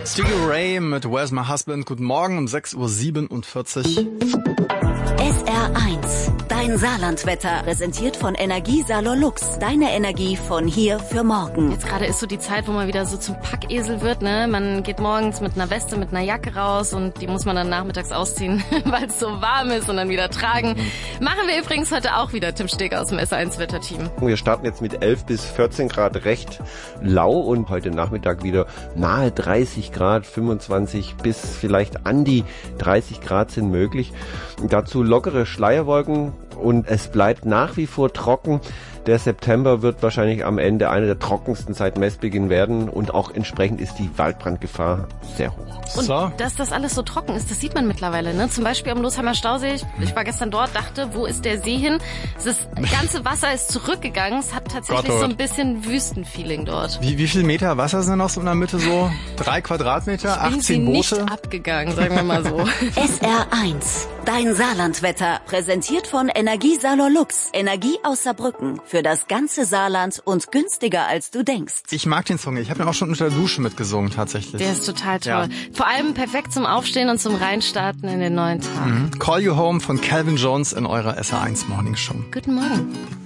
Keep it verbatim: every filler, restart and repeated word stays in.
Stevie Ray mit Where's My Husband? Guten Morgen um sechs Uhr siebenundvierzig. S R eins, dein Saarlandwetter, präsentiert von Energiesalon Lux. Deine Energie von hier für morgen. Jetzt gerade ist so die Zeit, wo man wieder so zum Packesel wird, ne? Man geht morgens mit einer Weste, mit einer Jacke raus und die muss man dann nachmittags ausziehen, weil es so warm ist und dann wieder tragen. Machen wir übrigens heute auch wieder, Tim Steger aus dem S R eins Wetterteam. Wir starten jetzt mit elf bis vierzehn Grad recht lau und heute Nachmittag wieder nahe dreißig Grad, fünfundzwanzig bis vielleicht an die dreißig Grad sind möglich. Dazu lockere Schleierwolken und es bleibt nach wie vor trocken. Der September wird wahrscheinlich am Ende einer der trockensten seit Messbeginn werden und auch entsprechend ist die Waldbrandgefahr sehr hoch. Und So. dass das alles so trocken ist, das sieht man mittlerweile, ne? Zum Beispiel am Losheimer Stausee. Ich, ich war gestern dort, dachte, wo ist der See hin? Das ganze Wasser ist zurückgegangen. Es hat tatsächlich Gott, oh so ein Gott. bisschen Wüstenfeeling dort. Wie, wie viel Meter Wasser sind noch so in der Mitte so? Drei Quadratmeter, Sind sie achtzehn nicht Boote? abgegangen, sagen wir mal so. S R eins, dein Saarlandwetter, präsentiert von Energiesalon Lux. Energie aus Saarbrücken für das ganze Saarland und günstiger als du denkst. Ich mag den Song. Ich habe ihn auch schon unter der Dusche mitgesungen tatsächlich. Der ist total toll. Ja. Vor allem perfekt zum Aufstehen und zum Reinstarten in den neuen Tag. Call You Home von Calvin Jones in eurer S R eins Morning Show. Guten Morgen.